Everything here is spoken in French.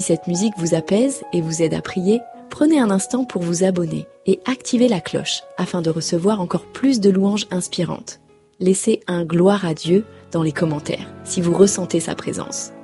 cette musique vous apaise et vous aide à prier, prenez un instant pour vous abonner et activez la cloche afin de recevoir encore plus de louanges inspirantes. Laissez un gloire à Dieu dans les commentaires si vous ressentez sa présence.